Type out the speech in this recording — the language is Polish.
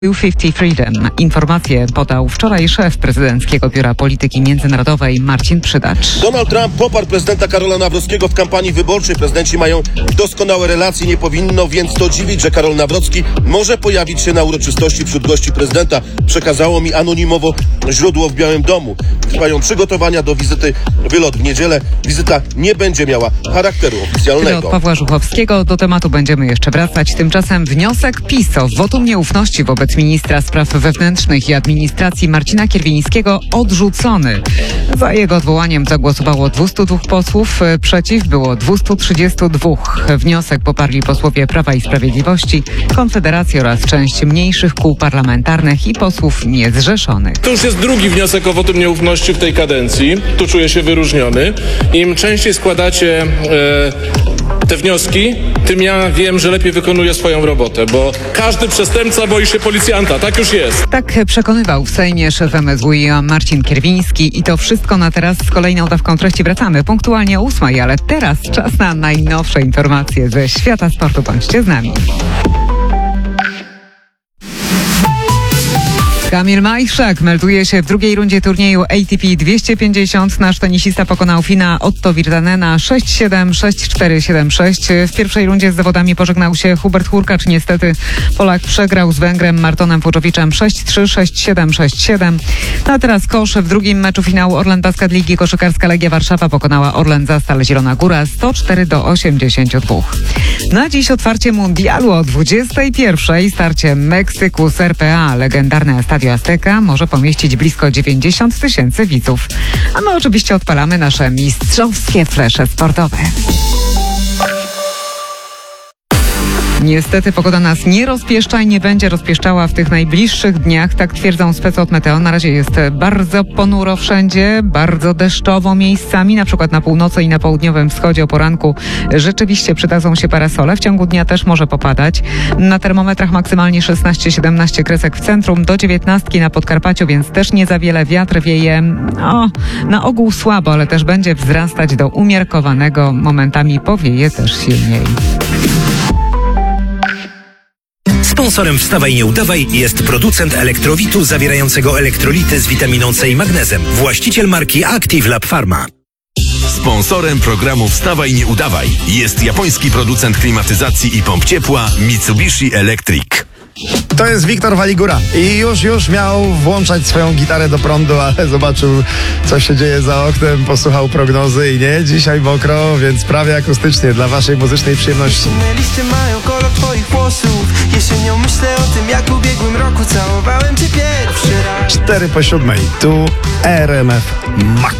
250 Freedom. Informacje podał wczoraj szef prezydenckiego Biura Polityki Międzynarodowej Marcin Przydacz. Donald Trump poparł prezydenta Karola Nawrockiego w kampanii wyborczej. Prezydenci mają doskonałe relacje. Nie powinno więc to dziwić, że Karol Nawrocki może pojawić się na uroczystości wśród gości prezydenta. Przekazało mi anonimowo źródło w Białym Domu. Trwają przygotowania do wizyty. Wylot w niedzielę. Wizyta nie będzie miała charakteru oficjalnego. Od Pawła Żuchowskiego do tematu będziemy jeszcze wracać. Tymczasem wniosek PiS o wotum nieufności wobec ministra spraw wewnętrznych i administracji Marcina Kierwińskiego odrzucony. Za jego odwołaniem zagłosowało 202 posłów, przeciw było 232. Wniosek poparli posłowie Prawa i Sprawiedliwości, Konfederacji oraz część mniejszych kół parlamentarnych i posłów niezrzeszonych. To już jest drugi wniosek o wotum nieufności w tej kadencji. Tu czuję się wyróżniony. Im częściej składacie te wnioski, tym ja wiem, że lepiej wykonuję swoją robotę, bo każdy przestępca boi się policjanta. Tak już jest. Tak przekonywał w Sejmie szef MSWiA Marcin Kierwiński. I to wszystko na teraz. Z kolejną dawką treści wracamy punktualnie o 8, ale teraz czas na najnowsze informacje ze świata sportu. Bądźcie z nami. Kamil Majchrzak melduje się w drugiej rundzie turnieju ATP 250. Nasz tenisista pokonał Fina Otto Virtanena 6-7, 6-4, 7-6. W pierwszej rundzie z zawodami pożegnał się Hubert Hurkacz. Niestety Polak przegrał z Węgrem Martonem Fuczowiczem 6-3, 6-7, 6-7. A teraz kosz. W drugim meczu finału Orlen Basket Ligi koszykarska Legia Warszawa pokonała Orlen Zastal Zielona Góra 104-82. Na dziś otwarcie mundialu o 21:00 starcie Meksyku z RPA. Legendarne Stadio Azteca może pomieścić blisko 90 000 widzów. A my oczywiście odpalamy nasze mistrzowskie flesze sportowe. Niestety pogoda nas nie rozpieszcza i nie będzie rozpieszczała w tych najbliższych dniach, tak twierdzą specy od Meteo. Na razie jest bardzo ponuro wszędzie, bardzo deszczowo miejscami, na przykład na północy i na południowym wschodzie o poranku rzeczywiście przydadzą się parasole. W ciągu dnia też może popadać. Na termometrach maksymalnie 16-17 kresek w centrum, do 19 na Podkarpaciu, więc też nie za wiele. Wiatr wieje, na ogół słabo, ale też będzie wzrastać do umiarkowanego. Momentami powieje też silniej. Sponsorem Wstawaj Nie Udawaj jest producent elektrowitu zawierającego elektrolity z witaminą C i magnezem. Właściciel marki Active Lab Pharma. Sponsorem programu Wstawaj Nie Udawaj jest japoński producent klimatyzacji i pomp ciepła Mitsubishi Electric. To jest Wiktor Waligura i już miał włączać swoją gitarę do prądu, ale zobaczył, co się dzieje za oknem, posłuchał prognozy i nie, dzisiaj mokro, więc prawie akustycznie dla waszej muzycznej przyjemności. Listy mają kolor twoich włosów. Jesienią myślę o tym, jak w ubiegłym roku całowałem cię pierwszy raz. 4 po 7, tu RMF Max.